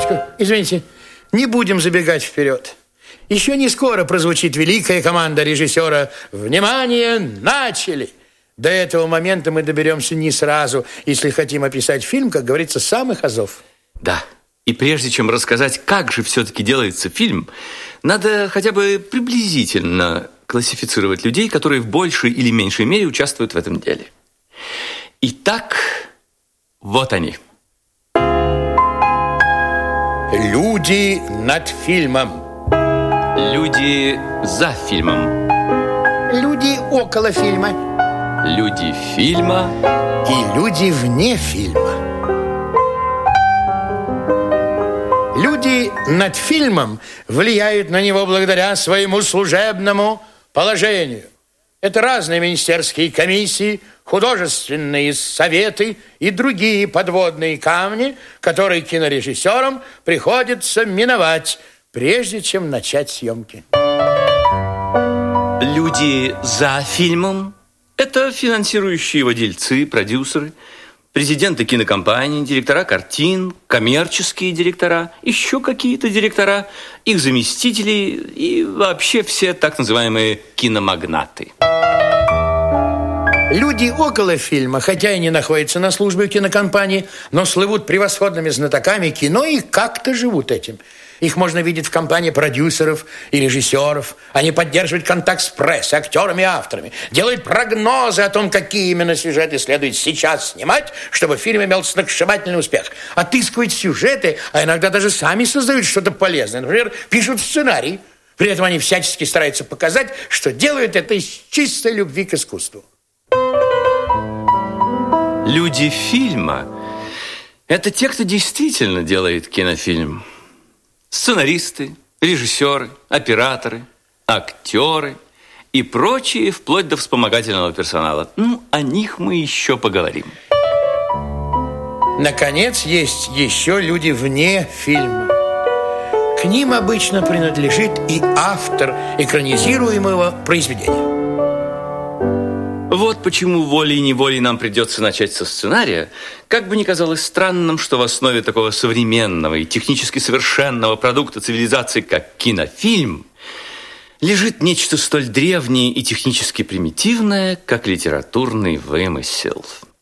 Минуточку, извините, не будем забегать вперед. Еще не скоро прозвучит великая команда режиссера «Внимание, начали!». До этого момента мы доберемся не сразу, если хотим описать фильм, как говорится, с самых азов. Да, и прежде чем рассказать, как же все-таки делается фильм, надо хотя бы приблизительно классифицировать людей, которые в большей или меньшей мере участвуют в этом деле. Итак, вот они. Люди над фильмом. Люди за фильмом. Люди около фильма. Люди фильма. И люди вне фильма. Люди над фильмом влияют на него благодаря своему служебному положению. Это разные министерские комиссии, художественные советы и другие подводные камни, которые кинорежиссерам приходится миновать, прежде чем начать съемки. Люди за фильмом – это финансирующие его дельцы, продюсеры, президенты кинокомпаний, директора картин, коммерческие директора, еще какие-то директора, их заместители и вообще все так называемые киномагнаты. Люди около фильма, хотя и не находятся на службе в кинокомпании, но слывут превосходными знатоками кино и как-то живут этим. Их можно видеть в компании продюсеров и режиссеров. Они поддерживают контакт с прессой, актерами и авторами, делают прогнозы о том, какие именно сюжеты следует сейчас снимать, чтобы фильм имел сногсшибательный успех. Отыскивают сюжеты, а иногда даже сами создают что-то полезное. Например, пишут сценарий. При этом они всячески стараются показать, что делают это из чистой любви к искусству. Люди фильма – это те, кто действительно делает кинофильм. Сценаристы, режиссеры, операторы, актеры и прочие, вплоть до вспомогательного персонала. О них мы еще поговорим. Наконец, есть еще люди вне фильма. К ним обычно принадлежит и автор экранизируемого произведения. Вот почему волей-неволей нам придется начать со сценария. Как бы ни казалось странным, что в основе такого современного и технически совершенного продукта цивилизации, как кинофильм, лежит нечто столь древнее и технически примитивное, как литературный вымысел.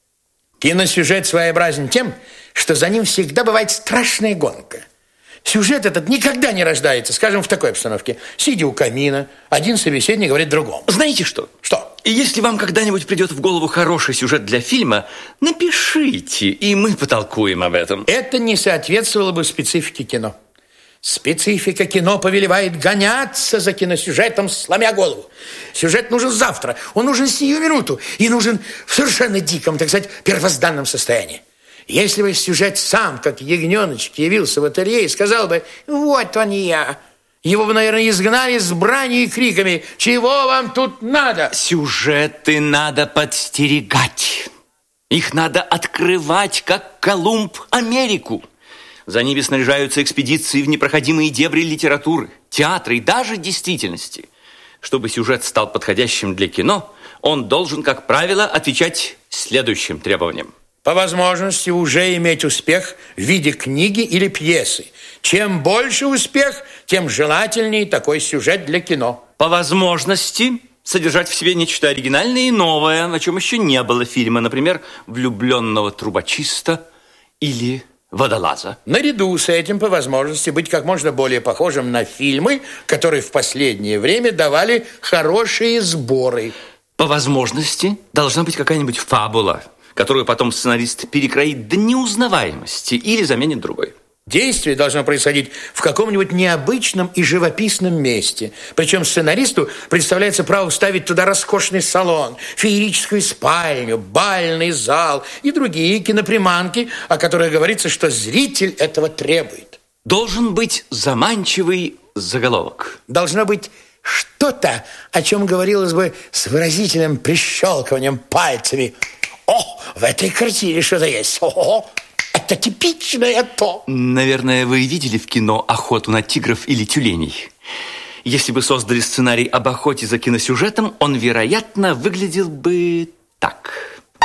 Киносюжет своеобразен тем, что за ним всегда бывает страшная гонка. Сюжет этот никогда не рождается, скажем, в такой обстановке. Сидя у камина, один собеседник говорит другому. Знаете что? Что? Если вам когда-нибудь придет в голову хороший сюжет для фильма, напишите, и мы потолкуем об этом. Это не соответствовало бы специфике кино. Специфика кино повелевает гоняться за киносюжетом, сломя голову. Сюжет нужен завтра, он нужен сию минуту и нужен в совершенно диком, так сказать, первозданном состоянии. Если бы сюжет сам, как ягненочек, явился в ателье и сказал бы: «Вот он я», его бы, наверное, изгнали с бранью и криками: «Чего вам тут надо?» Сюжеты надо подстерегать. Их надо открывать, как Колумб Америку. За ними снаряжаются экспедиции в непроходимые дебри литературы, театра и даже действительности. Чтобы сюжет стал подходящим для кино, он должен, как правило, отвечать следующим требованиям. По возможности уже иметь успех в виде книги или пьесы. Чем больше успех, тем желательнее такой сюжет для кино. По возможности содержать в себе нечто оригинальное и новое, о чем еще не было фильма, например, «Влюбленного трубочиста» или «Водолаза». Наряду с этим, по возможности, быть как можно более похожим на фильмы, которые в последнее время давали хорошие сборы. По возможности должна быть какая-нибудь фабула, которую потом сценарист перекроит до неузнаваемости или заменит другой. Действие должно происходить в каком-нибудь необычном и живописном месте. Причем сценаристу представляется право вставить туда роскошный салон, феерическую спальню, бальный зал и другие киноприманки, о которых говорится, что зритель этого требует. Должен быть заманчивый заголовок. Должно быть что-то, о чем говорилось бы с выразительным прищелкиванием пальцами. О, в этой картине что-то есть. О, это типичное то. Наверное, вы видели в кино «Охоту на тигров» или «Тюленей». Если бы создали сценарий об охоте за киносюжетом, он, вероятно, выглядел бы так.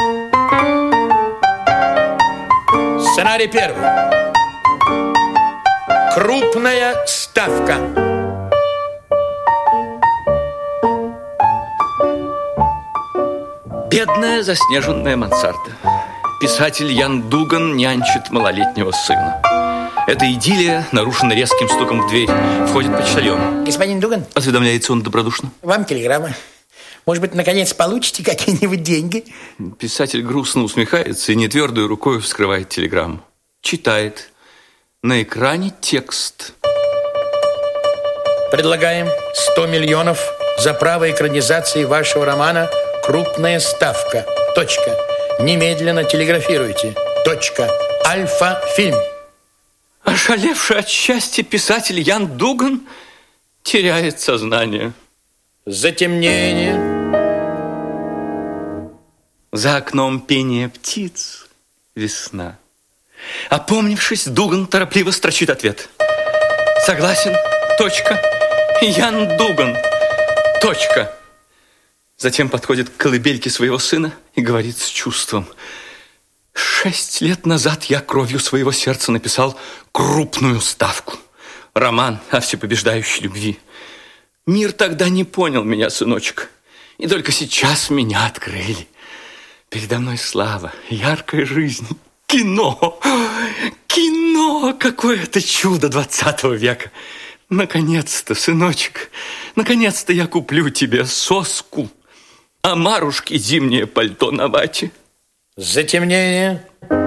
Сценарий первый. Крупная ставка. Бедная заснеженная мансарда. Писатель Ян Дуган нянчит малолетнего сына. Эта идиллия нарушена резким стуком в дверь. Входит почтальон. Господин Дуган? Осведомляется он добродушно. Вам телеграмма. Может быть, наконец получите какие-нибудь деньги? Писатель грустно усмехается и нетвердой рукой вскрывает телеграмму. Читает. На экране текст. Предлагаем 100 миллионов за право экранизации вашего романа «Крупная ставка. Точка. Немедленно телеграфируйте. Точка. Альфа-фильм». Ошалевший от счастья писатель Ян Дуган теряет сознание. Затемнение. За окном пение птиц. Весна. Опомнившись, Дуган торопливо строчит ответ. Согласен. Точка. Ян Дуган. Точка. Затем подходит к колыбельке своего сына и говорит с чувством. 6 лет назад я кровью своего сердца написал «Крупную ставку». Роман о всепобеждающей любви. Мир тогда не понял меня, сыночек. И только сейчас меня открыли. Передо мной слава, яркая жизнь, кино. Кино! Какое-то чудо 20 века. Наконец-то, сыночек, наконец-то я куплю тебе соску, а Марушке зимнее пальто на вате. Затемнение.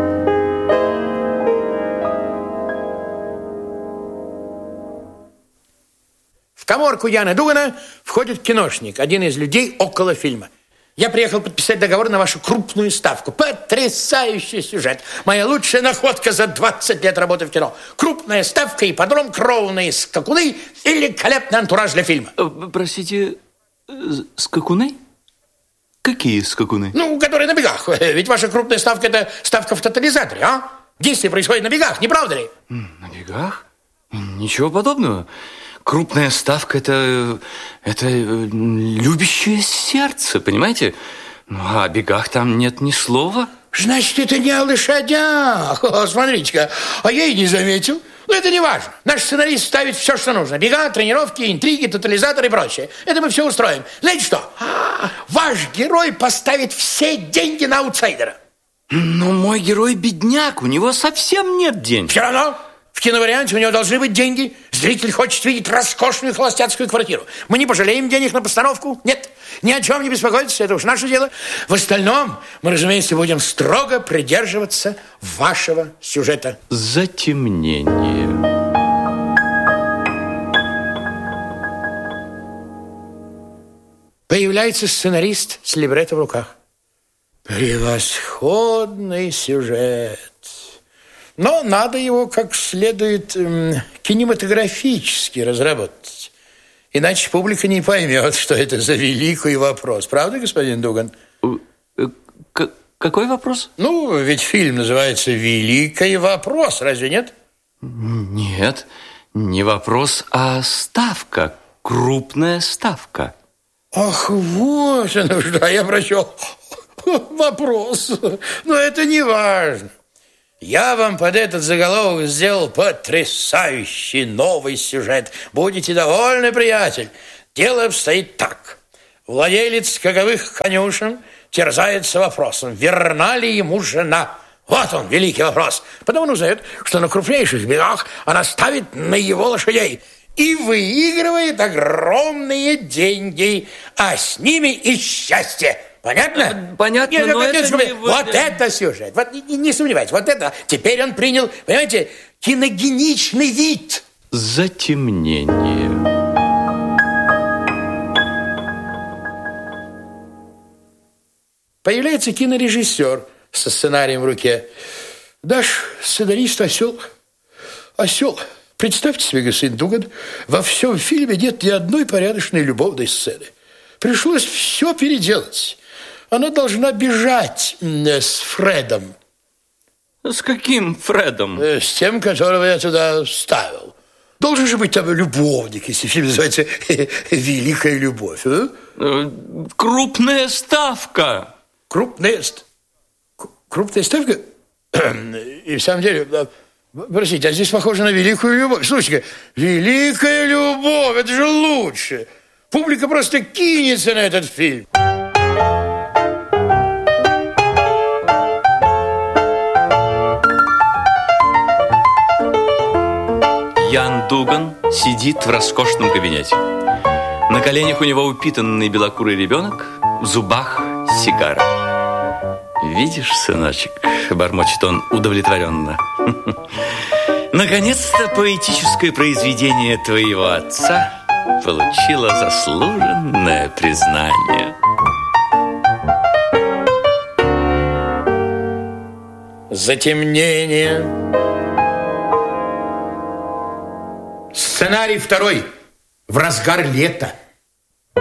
В каморку Яна Дугана входит киношник, один из людей около фильма. Я приехал подписать договор на вашу крупную ставку. Потрясающий сюжет. Моя лучшая находка за 20 лет работы в кино. Крупная ставка, ипподром, кровные скакуны, великолепный антураж для фильма. Простите, скакуны? Какие скакуны? Ну, которые на бегах. Ведь ваша крупная ставка – это ставка в тотализаторе, а? Действие происходит на бегах, не правда ли? На бегах? Ничего подобного. Крупная ставка – это любящее сердце, понимаете? Ну, а о бегах там нет ни слова. Значит, это не о лошадях. О, смотрите-ка, а я и не заметил. Но это не важно. Наш сценарист ставит все, что нужно. Бега, тренировки, интриги, тотализаторы и прочее. Это мы все устроим. Знаете что? Ваш герой поставит все деньги на аутсайдера. Но мой герой бедняк, у него совсем нет денег. Все равно в киноварианте у него должны быть деньги. Зритель хочет видеть роскошную холостяцкую квартиру. Мы не пожалеем денег на постановку? Нет. Ни о чем не беспокойтесь, это уж наше дело. В остальном мы, разумеется, будем строго придерживаться вашего сюжета. Затемнение. Появляется сценарист с либретто в руках. Превосходный сюжет. Но надо его как следует кинематографически разработать. Иначе публика не поймет, что это за великий вопрос. Правда, господин Дуган? Какой вопрос? Ну, ведь фильм называется «Великий вопрос», разве нет? Нет, не вопрос, а ставка. Крупная ставка. Ах, вот оно что, я прочел вопрос. Но это не важно. Я вам под этот заголовок сделал потрясающий новый сюжет. Будете довольны, приятель. Дело обстоит так. Владелец скаковых конюшен терзается вопросом, верна ли ему жена. Вот он, великий вопрос. Потом он узнает, что на крупнейших бегах она ставит на его лошадей и выигрывает огромные деньги, а с ними и счастье. Понятно? Понятно, нет, но нет, это нет, не... Вот это сюжет. Вот, не сомневайтесь, вот это. Теперь он принял, понимаете, киногеничный вид. Затемнение. Появляется кинорежиссер со сценарием в руке. Дашь сценаристу осел. Осел. Представьте себе, господин Дуган, во всем фильме нет ни одной порядочной любовной сцены. Пришлось все переделать. Она должна бежать с Фредом. С каким Фредом? С тем, которого я туда ставил. Должен же быть там любовник, если фильм называется «Великая любовь». А? Крупная ставка. Крупная ставка? И в самом деле, Простите, а здесь похоже на великую любовь. Слушайте-ка, великая любовь, это же лучше. Публика просто кинется на этот фильм. Ян Дуган сидит в роскошном кабинете. На коленях у него упитанный белокурый ребенок, в зубах сигара. «Видишь, сыночек», — бормочет он удовлетворенно, «наконец-то поэтическое произведение твоего отца получило заслуженное признание». Затемнение. Сценарий второй. В разгар лета.